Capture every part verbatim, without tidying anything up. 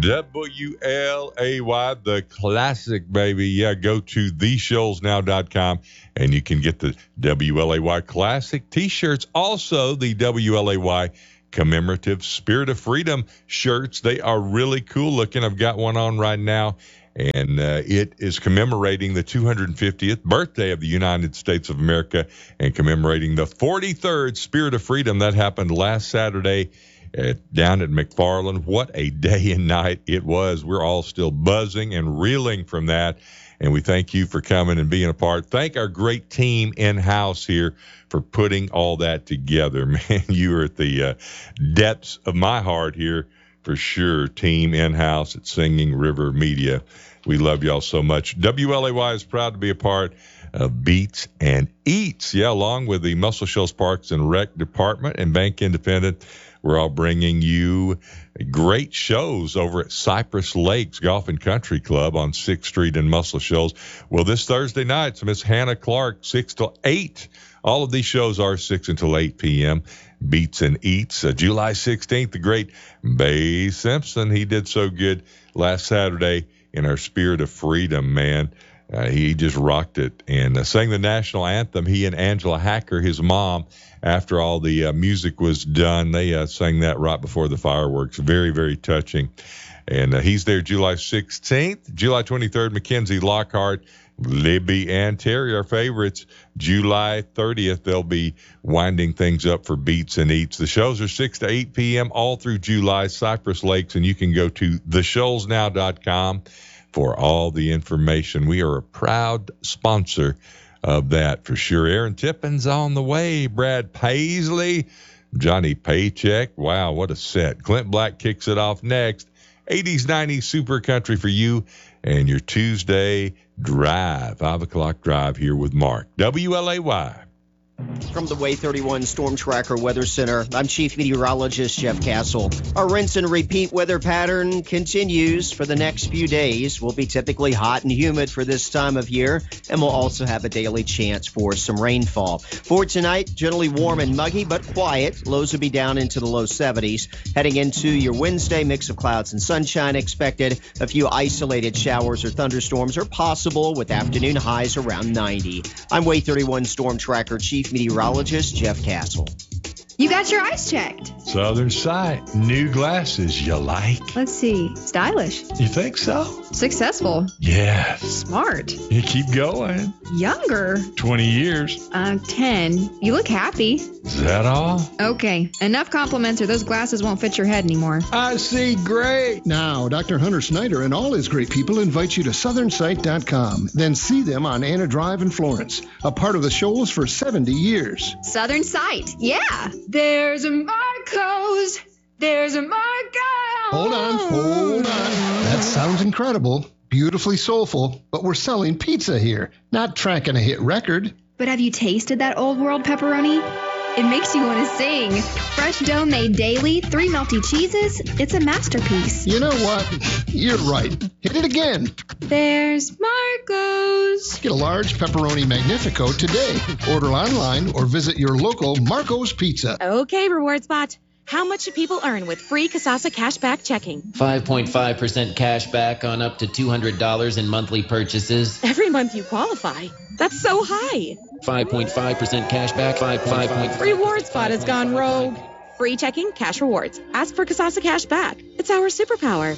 W L A Y, the classic, baby. Yeah, go to the shoals now dot com and you can get the W L A Y Classic T-shirts. Also, the W L A Y commemorative Spirit of Freedom shirts. They are really cool looking. I've got one on right now, and uh, it is commemorating the two hundred fiftieth birthday of the United States of America and commemorating the forty-third Spirit of Freedom. That happened last Saturday at, down at McFarland. What a day and night it was. We're all still buzzing and reeling from that, and we thank you for coming and being a part. Thank our great team in-house here for putting all that together. Man, you are at the uh, depths of my heart here for sure. Team in-house at Singing River Media. We love y'all so much. W L A Y is proud to be a part of Beats and Eats. Yeah, along with the Muscle Shoals Parks and Rec Department and Bank Independent, we're all bringing you great shows over at Cypress Lakes Golf and Country Club on sixth Street in Muscle Shoals. Well, this Thursday night, it's Miss Hannah Clark, six till eight. All of these shows are six until eight p.m. Beats and Eats. Uh, July sixteenth, the great Bay Simpson. He did so good last Saturday in our Spirit of Freedom, man. Uh, he just rocked it and uh, sang the national anthem. He and Angela Hacker, his mom, after all the uh, music was done, they uh, sang that right before the fireworks. Very, very touching. And uh, he's there July sixteenth. July twenty-third, Mackenzie Lockhart, Libby and Terry, our favorites. July thirtieth, they'll be winding things up for Beats and Eats. The shows are six to eight p.m. all through July, Cypress Lakes, and you can go to the shoals now dot com for all the information. We are a proud sponsor of that for sure. Aaron Tippin's on the way. Brad Paisley, Johnny Paycheck. Wow, what a set. Clint Black kicks it off next. eighties, nineties super country for you and your Tuesday drive, five o'clock drive here with Mark. W L A Y. From the Way thirty-one Storm Tracker Weather Center, I'm Chief Meteorologist Jeff Castle. Our rinse and repeat weather pattern continues for the next few days. We'll be typically hot and humid for this time of year, and we'll also have a daily chance for some rainfall. For tonight, generally warm and muggy, but quiet. Lows will be down into the low seventies. Heading into your Wednesday, mix of clouds and sunshine expected. A few isolated showers or thunderstorms are possible with afternoon highs around ninety. I'm Way thirty-one Storm Tracker Chief Meteorologist Jeff Castle. You got your eyes checked. Southern Sight. New glasses you like. Let's see. Stylish. You think so? Successful. Yes. Smart. You keep going. Younger. twenty years. Uh, ten. You look happy. Is that all? Okay. Enough compliments or those glasses won't fit your head anymore. I see great. Now, Doctor Hunter Snyder and all his great people invite you to southern sight dot com. Then see them on Anna Drive in Florence, a part of the Shoals for seventy years. Southern Sight. Yeah. There's a Marco's. There's a Marco's. Hold on, hold on. That sounds incredible, beautifully soulful, but we're selling pizza here, not tracking a hit record. But have you tasted that old world pepperoni? It makes you want to sing. Fresh dough made daily, three melty cheeses. It's a masterpiece. You know what? You're right. Hit it again. There's Marco's. Get a large pepperoni magnifico today. Order online or visit your local Marco's Pizza. Okay, Rewards Bot. How much do people earn with free Kasasa Cashback checking? five point five percent cash back on up to two hundred dollars in monthly purchases. Every month you qualify. That's so high. five point five percent cash back. five point five Rewards Bot has gone rogue. Free checking, cash rewards. Ask for Kasasa Cash Back. It's our superpower.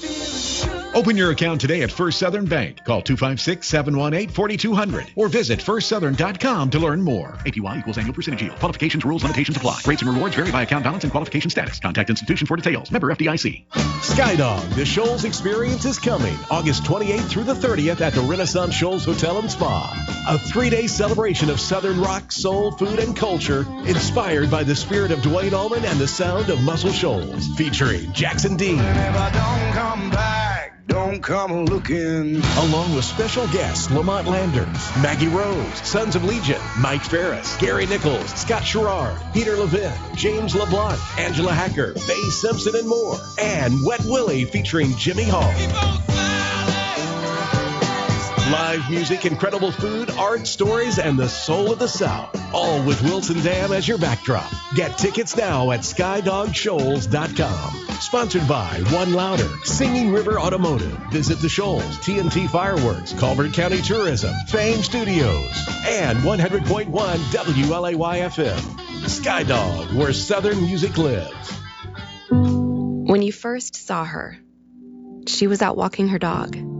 Open your account today at First Southern Bank. Call two five six, seven one eight, four two zero zero or visit first southern dot com to learn more. A P Y equals annual percentage yield. Qualifications, rules, limitations apply. Rates and rewards vary by account balance and qualification status. Contact institution for details. Member F D I C. Skydog, the Shoals experience is coming August twenty-eighth through the thirtieth at the Renaissance Shoals Hotel and Spa. A three-day celebration of Southern rock, soul, food, and culture inspired by the spirit of Dwayne Allman and the sound of Muscle Shoals. Featuring Jackson Dean. Don't come back, don't come looking. Along with special guests Lamont Landers, Maggie Rose, Sons of Legion, Mike Ferris, Gary Nichols, Scott Sherrard, Peter Levin, James LeBlanc, Angela Hacker, Bay Simpson, and more. And Wet Willie featuring Jimmy Hall. Live music, incredible food, art, stories, and the soul of the South. All with Wilson Dam as your backdrop. Get tickets now at skydog shoals dot com. Sponsored by One Louder, Singing River Automotive, Visit the Shoals, T N T Fireworks, Colbert County Tourism, Fame Studios, and one hundred point one W L A Y F M. Skydog, where Southern music lives. When you first saw her, she was out walking her dog.